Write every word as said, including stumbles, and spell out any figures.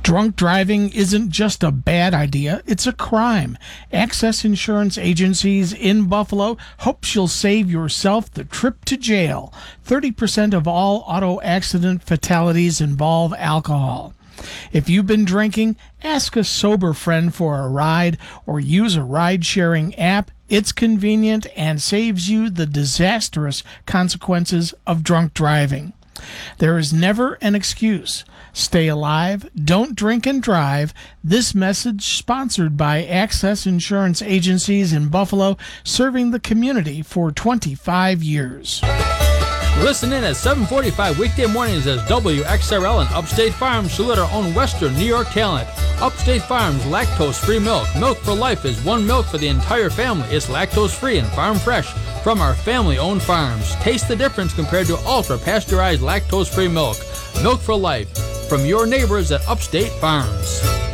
Drunk driving isn't just a bad idea, it's a crime. Access Insurance Agencies in Buffalo hopes you'll save yourself the trip to jail. thirty percent of all auto accident fatalities involve alcohol. If you've been drinking, ask a sober friend for a ride or use a ride-sharing app. It's convenient and saves you the disastrous consequences of drunk driving. There is never an excuse. Stay alive, don't drink and drive. This message sponsored by Access Insurance Agencies in Buffalo, serving the community for twenty-five years. Listen in at seven forty-five weekday mornings as W X R L and Upstate Farms salute our own Western New York talent. Upstate Farms lactose-free milk. Milk for life is one milk for the entire family. It's lactose-free and farm fresh from our family-owned farms. Taste the difference compared to ultra-pasteurized lactose-free milk. Milk for life from your neighbors at Upstate Farms.